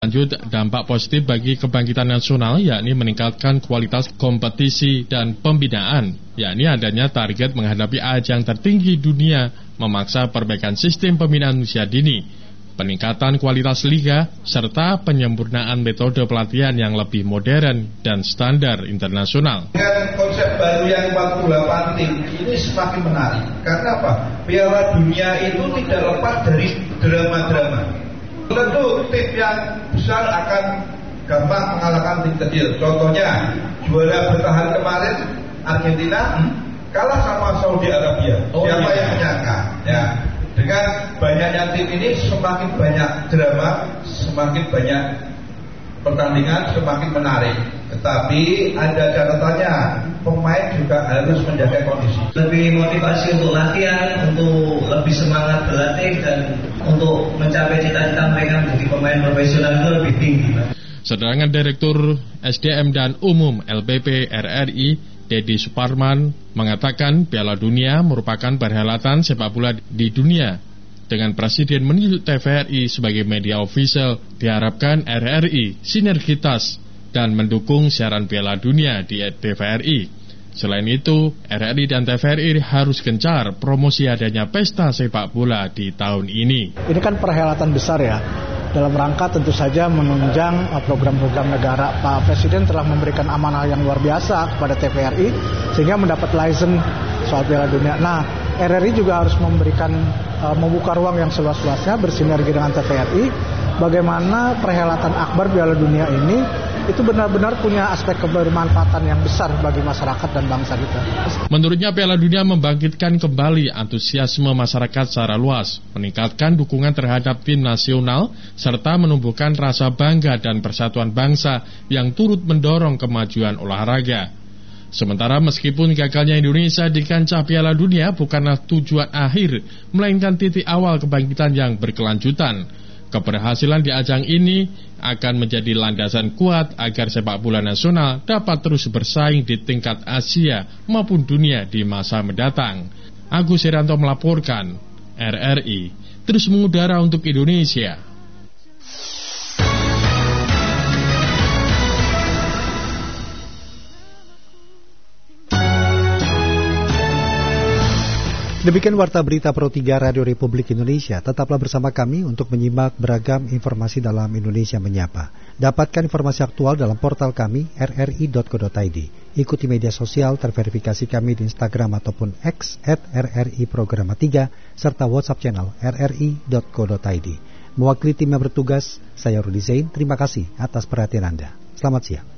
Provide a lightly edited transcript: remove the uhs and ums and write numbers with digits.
Lanjut, dampak positif bagi kebangkitan nasional yakni meningkatkan kualitas kompetisi dan pembinaan, yakni adanya target menghadapi ajang tertinggi dunia, memaksa perbaikan sistem pembinaan usia dini, peningkatan kualitas liga, serta penyempurnaan metode pelatihan yang lebih modern dan standar internasional. Dengan konsep baru yang 48 tim ini semakin menarik. Karena apa? Piala Dunia itu tidak lepas dari drama-drama. Tentu tim yang besar akan gampang mengalahkan tim kecil. Contohnya, juara bertahan kemarin Argentina kalah sama Saudi Arabia. Siapa yang menyangka? Ya. Dengan banyaknya tim ini semakin banyak drama, semakin banyak pertandingan, semakin menarik. Tetapi ada catatannya, pemain juga harus menjaga kondisi. Lebih motivasi untuk latihan, untuk lebih semangat berlatih, dan untuk mencapai cita-cita mereka menjadi pemain profesional itu lebih tinggi. Sedangkan Direktur SDM dan Umum LPP RRI, Dedi Suparman, mengatakan Piala Dunia merupakan perhelatan sepak bola di dunia. Dengan Presiden menunjuk TVRI sebagai media official, diharapkan RRI sinergitas dan mendukung siaran Piala Dunia di TVRI. Selain itu, RRI dan TVRI harus gencar promosi adanya pesta sepak bola di tahun ini. Ini kan perhelatan besar ya, dalam rangka tentu saja menunjang program-program negara. Pak Presiden telah memberikan amanah yang luar biasa kepada TVRI sehingga mendapat license soal Piala Dunia. Nah, RRI juga harus membuka ruang yang seluas-luasnya bersinergi dengan TVRI. Bagaimana perhelatan akbar Piala Dunia ini itu benar-benar punya aspek kebermanfaatan yang besar bagi masyarakat dan bangsa kita. Menurutnya Piala Dunia membangkitkan kembali antusiasme masyarakat secara luas, meningkatkan dukungan terhadap tim nasional, serta menumbuhkan rasa bangga dan persatuan bangsa yang turut mendorong kemajuan olahraga. Sementara meskipun gagalnya Indonesia di kancah Piala Dunia bukanlah tujuan akhir, melainkan titik awal kebangkitan yang berkelanjutan. Keberhasilan di ajang ini akan menjadi landasan kuat agar sepak bola nasional dapat terus bersaing di tingkat Asia maupun dunia di masa mendatang. Agus Herianto melaporkan, RRI terus mengudara untuk Indonesia. Demikian Warta Berita Pro 3 Radio Republik Indonesia. Tetaplah bersama kami untuk menyimak beragam informasi dalam Indonesia Menyapa. Dapatkan informasi aktual dalam portal kami rri.co.id. Ikuti media sosial terverifikasi kami di Instagram ataupun X @RRI-Programa3 serta WhatsApp channel rri.co.id. Mewakili tim yang bertugas, saya Rudi Zain. Terima kasih atas perhatian Anda. Selamat siang.